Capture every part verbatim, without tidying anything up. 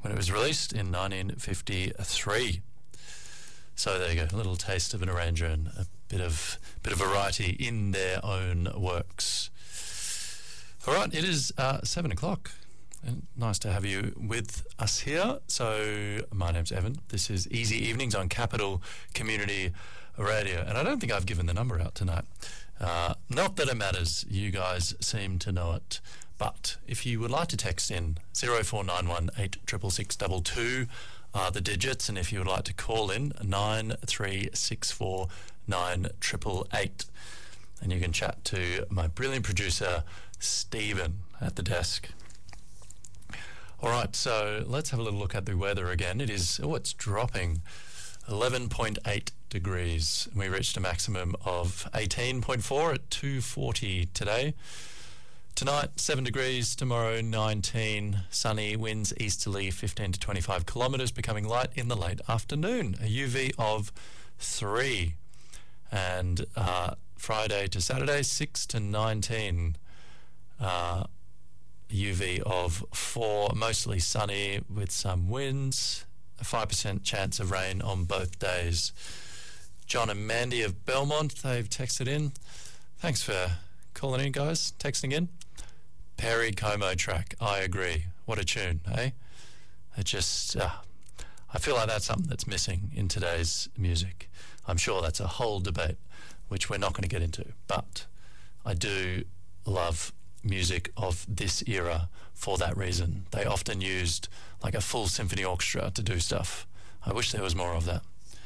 when it was released in nineteen fifty-three. So there you go, a little taste of an arranger and a bit of bit of variety in their own works. All right, it is uh, seven o'clock. And nice to have you with us here. So my name's Evan. This is Easy Evenings on Capital Community Radio. And I don't think I've given the number out tonight. Uh, not that it matters. You guys seem to know it. But if you would like to text in, zero four nine one eight six six six two two are the digits. And if you would like to call in, nine three six four nine eight eight eight. And you can chat to my brilliant producer, Stephen, at the desk. All right, so let's have a little look at the weather again. It is, oh, it's dropping eleven point eight degrees. We reached a maximum of eighteen point four at two forty today. Tonight, seven degrees. Tomorrow, nineteen. Sunny, winds easterly, fifteen to twenty-five kilometres, becoming light in the late afternoon. A U V of three. And uh, Friday to Saturday, six to nineteen. Uh, U V of four, mostly sunny with some winds, a five percent chance of rain on both days. John and Mandy of Belmont, they've texted in. Thanks for calling in, guys, texting in. Perry Como track, I agree. What a tune, eh? It just, uh, I feel like that's something that's missing in today's music. I'm sure that's a whole debate, which we're not going to get into, but I do love music of this era for that reason. They often used like a full symphony orchestra to do stuff. I wish there was more of that.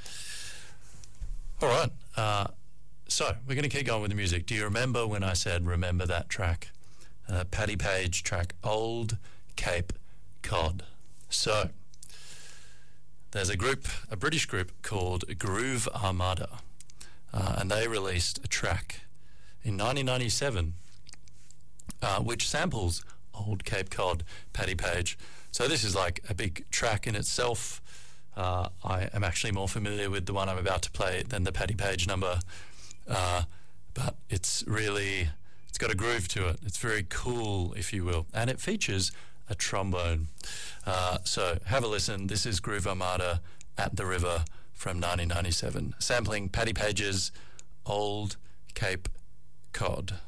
All right, uh, so we're going to keep going with the music. Do you remember when I said remember that track? Uh, Paddy Page track Old Cape Cod. So there's a group, a British group called Groove Armada, uh, and they released a track in nineteen ninety-seven Uh, which samples Old Cape Cod, Paddy Page. So this is like a big track in itself. Uh, I am actually more familiar with the one I'm about to play than the Paddy Page number. Uh, but it's really, it's got a groove to it. It's very cool, if you will. And it features a trombone. Uh, so have a listen. This is Groove Armada at the River from nineteen ninety-seven, sampling Paddy Page's Old Cape Cod.